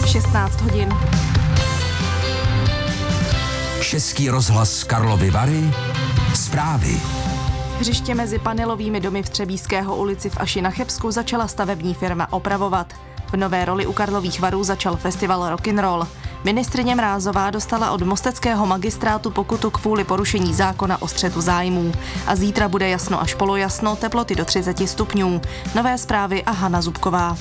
16 hodin. Český rozhlas Karlovy Vary. Zprávy. Hřiště mezi panelovými domy v Třebíšského ulici v Aši na Chebsku začala stavební firma opravovat. V Nové Roli u Karlových Varů začal festival Rock'n'Roll. Ministryně Mrázová dostala od mosteckého magistrátu pokutu kvůli porušení zákona o střetu zájmů. A zítra bude jasno až polojasno, teploty do 30 stupňů. Nové zprávy a Hana Zubková.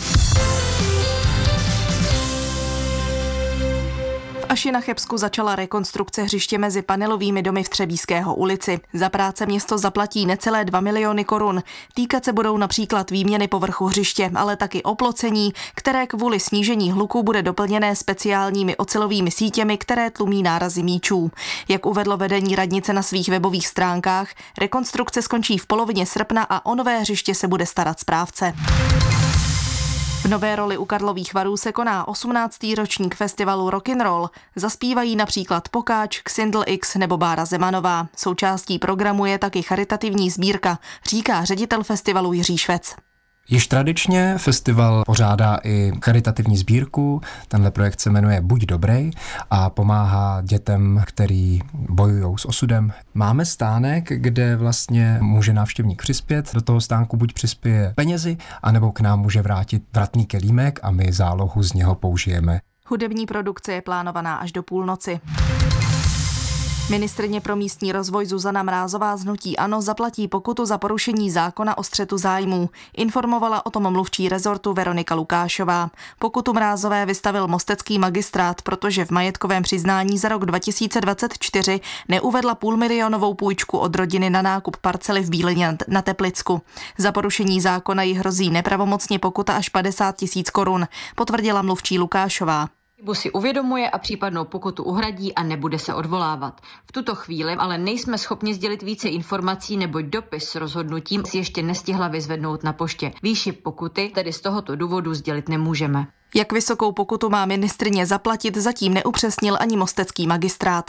V Aši na Chebsku začala rekonstrukce hřiště mezi panelovými domy v Třebíšského ulici. Za práce město zaplatí necelé 2 miliony korun. Týkat se budou například výměny povrchu hřiště, ale taky oplocení, které kvůli snížení hluku bude doplněné speciálními ocelovými sítěmi, které tlumí nárazy míčů. Jak uvedlo vedení radnice na svých webových stránkách, rekonstrukce skončí v polovině srpna a o nové hřiště se bude starat správce. V Nové Roli u Karlových Varů se koná 18. ročník festivalu Rock'n'Roll. Zaspívají například Pokáč, Xindl X nebo Bára Zemanová. Součástí programu je taky charitativní sbírka, říká ředitel festivalu Jiří Švec. Již tradičně festival pořádá i charitativní sbírku. Tenhle projekt se jmenuje Buď dobrej a pomáhá dětem, který bojují s osudem. Máme stánek, kde vlastně může návštěvník přispět. Do toho stánku buď přispěje penězi, anebo k nám může vrátit vratný kelímek a my zálohu z něho použijeme. Hudební produkce je plánovaná až do půlnoci. Ministryně pro místní rozvoj Zuzana Mrázová z hnutí ANO zaplatí pokutu za porušení zákona o střetu zájmů. Informovala o tom mluvčí rezortu Veronika Lukášová. Pokutu Mrázové vystavil mostecký magistrát, protože v majetkovém přiznání za rok 2024 neuvedla půlmilionovou půjčku od rodiny na nákup parcely v Bílině na Teplicku. Za porušení zákona jí hrozí nepravomocně pokuta až 50 000 korun, potvrdila mluvčí Lukášová. Chybu si uvědomuje a případnou pokutu uhradí a nebude se odvolávat. V tuto chvíli ale nejsme schopni sdělit více informací, neboť dopis s rozhodnutím si ještě nestihla vyzvednout na poště. Výši pokuty tedy z tohoto důvodu sdělit nemůžeme. Jak vysokou pokutu má ministryně zaplatit, zatím neupřesnil ani mostecký magistrát.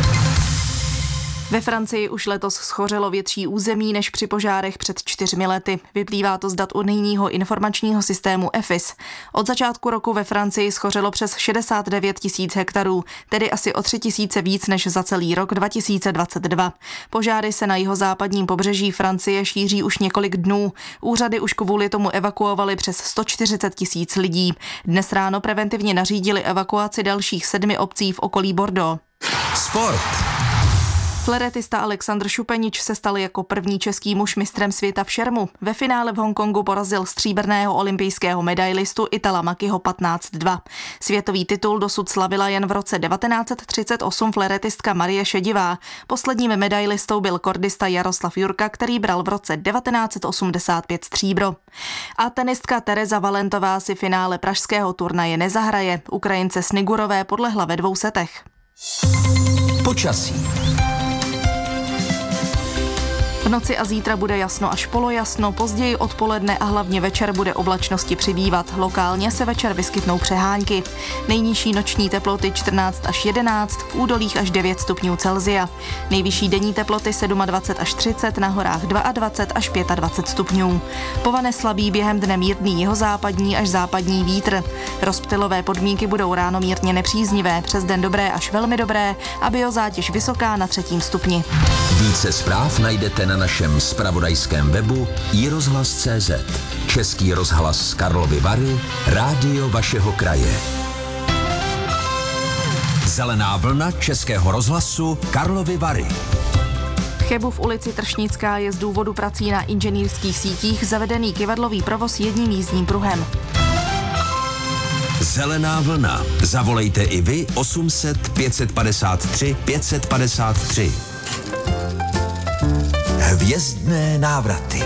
Ve Francii už letos schořelo větší území než při požárech před 4 lety. Vyplývá to z dat unijního informačního systému EFIS. Od začátku roku ve Francii schořelo přes 69 000 hektarů, tedy asi o 3 000 víc než za celý rok 2022. Požáry se na jihozápadním pobřeží Francie šíří už několik dnů. Úřady už kvůli tomu evakuovaly přes 140 000 lidí. Dnes ráno preventivně nařídili evakuaci dalších 7 obcí v okolí Bordeaux. Sport. Fléretista Alexandr Šupenič se stal jako první český muž mistrem světa v šermu. Ve finále v Hongkongu porazil stříbrného olympijského medailistu Itala Makiho 15-2. Světový titul dosud slavila jen v roce 1938 fléretistka Marie Šedivá. Posledním medailistou byl kordista Jaroslav Jurka, který bral v roce 1985 stříbro. A tenistka Tereza Valentová si finále pražského turnaje nezahraje. Ukrajince Snigurové podlehla ve 2 setech. Počasí. V noci a zítra bude jasno až polojasno, později odpoledne a hlavně večer bude oblačnosti přibývat. Lokálně se večer vyskytnou přehánky. Nejnižší noční teploty 14 až 11, v údolích až 9 stupňů Celsia. Nejvyšší denní teploty 27 až 30, na horách 22 až 25 stupňů. Povane slabý, během dne mírný jihozápadní až západní vítr. Rozptylové podmínky budou ráno mírně nepříznivé, přes den dobré až velmi dobré a biozátěž vysoká na 3. stupni. Více zpráv najdete na našem zpravodajském webu iRozhlas.cz. Český rozhlas Karlovy Vary, rádio vašeho kraje. Zelená vlna Českého rozhlasu Karlovy Vary. V Chebu v ulici Tršnická je z důvodu prací na inženýrských sítích zavedený kyvadlový provoz jedním jízdním pruhem. Zelená vlna. Zavolejte i vy 800 553 553. Hvězdné návraty.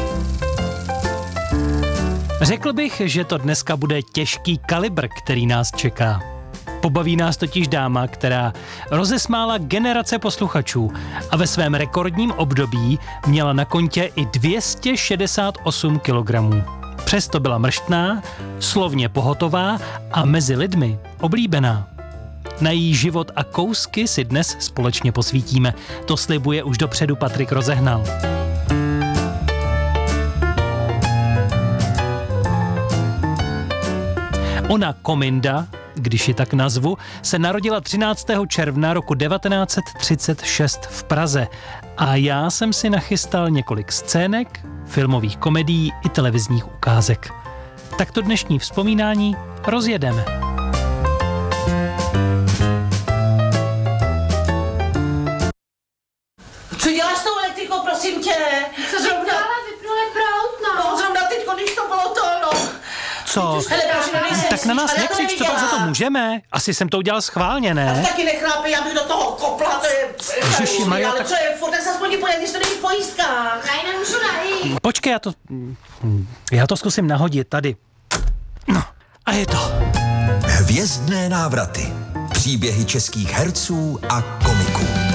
Řekl bych, že to dneska bude těžký kalibr, který nás čeká. Pobaví nás totiž dáma, která rozesmála generace posluchačů a ve svém rekordním období měla na kontě i 268 kilogramů. Přesto byla mrštná, slovně pohotová a mezi lidmi oblíbená. Na její život a kousky si dnes společně posvítíme. To slibuje už dopředu Patrik Rozehnal. Ona Kominda když ji tak nazvu, se narodila 13. června roku 1936 v Praze. A já jsem si nachystal několik scének, filmových komedií i televizních ukázek. Tak to dnešní vzpomínání rozjedeme. Co děláš s tou elektrikou, prosím tě? Co zrovna vypnuli prout, no, zrovna teďko, když to bylo to, no. Co? Hele, tak na nás nekřič, co pak za to můžeme? Asi jsem to udělal schválně, ne? Taky nechrápej, já bych do toho kopla, to je... Ježiši, Maria, ale tak... co je, furt tak se aspoň pojď, když to není v pojistkách. Já nemůžu najít. Počkej, já to zkusím nahodit tady. No, a je to. Hvězdné návraty. Příběhy českých herců a komiků.